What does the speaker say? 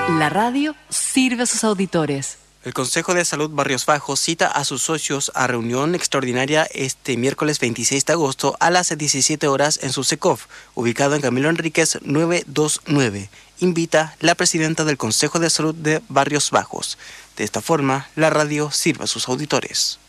La radio sirve a sus auditores. El Consejo de Salud Barrios Bajos cita a sus socios a reunión extraordinaria este miércoles 26 de agosto a las 17 horas en su SECOF, ubicado en Camilo Enríquez 929. Invita la presidenta del Consejo de Salud de Barrios Bajos. De esta forma, la radio sirve a sus auditores.